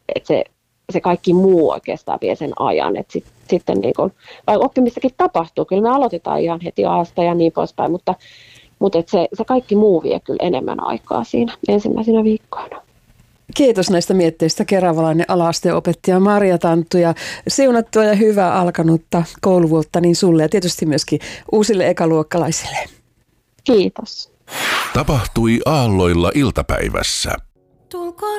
että se kaikki muu oikeastaan vie sen ajan, että sitten niin kuin, vai oppimistakin tapahtuu, kyllä me aloitetaan ihan heti A:sta ja niin poispäin, mutta että se kaikki muu vie kyllä enemmän aikaa siinä ensimmäisenä viikkoina. Kiitos näistä mietteistä keravalainen ala-asteopettaja Marja Tanttu ja siunattua ja hyvää alkanutta kouluvuotta niin sulle ja tietysti myöskin uusille ekaluokkalaisille. Kiitos. Tapahtui Aalloilla iltapäivässä.